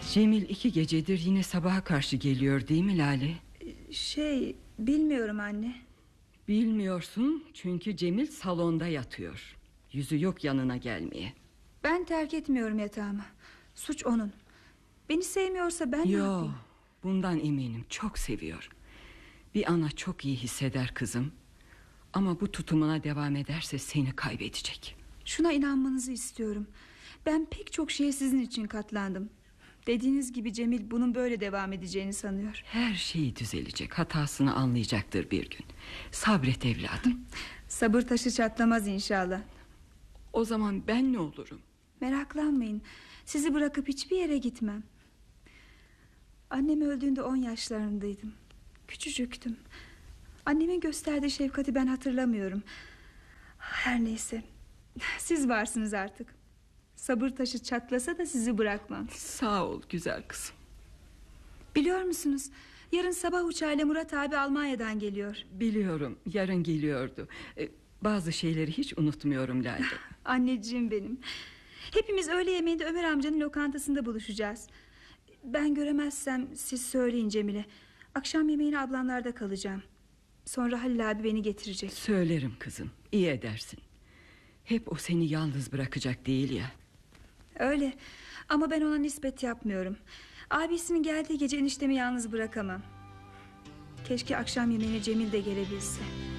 Cemil 2 gecedir yine sabaha karşı geliyor değil mi Lale? Bilmiyorum anne. Bilmiyorsun çünkü Cemil salonda yatıyor. Yüzü yok yanına gelmeye. Ben terk etmiyorum yatağımı. Suç onun. Beni sevmiyorsa ben ne yapayım? Bundan eminim, çok seviyor. Bir ana çok iyi hisseder kızım. Ama bu tutumuna devam ederse seni kaybedecek. Şuna inanmanızı istiyorum. Ben pek çok şeye sizin için katlandım. Dediğiniz gibi Cemil bunun böyle devam edeceğini sanıyor. Her şey düzelecek, hatasını anlayacaktır bir gün. Sabret evladım. Sabır taşı çatlamaz inşallah. O zaman ben ne olurum? Meraklanmayın. Sizi bırakıp hiçbir yere gitmem. Annem öldüğünde 10 yaşlarındaydım. Küçücüktüm. Annemin gösterdiği şefkati ben hatırlamıyorum. Her neyse. Siz varsınız artık. Sabır taşı çatlasa da sizi bırakmam. Sağ ol güzel kızım. Biliyor musunuz, yarın sabah uçağıyla Murat abi Almanya'dan geliyor. Biliyorum, yarın geliyordu. Bazı şeyleri hiç unutmuyorum Lale. Anneciğim benim. Hepimiz öğle yemeğinde Ömer amcanın lokantasında buluşacağız. Ben göremezsem siz söyleyin Cemile. Akşam yemeğine ablamlarda kalacağım. Sonra Halil abi beni getirecek. Söylerim kızım, iyi edersin. Hep o seni yalnız bırakacak değil ya. Öyle ama ben ona nispet yapmıyorum. Abisinin geldiği gece eniştemi yalnız bırakamam. Keşke akşam yemeğine Cemil de gelebilse.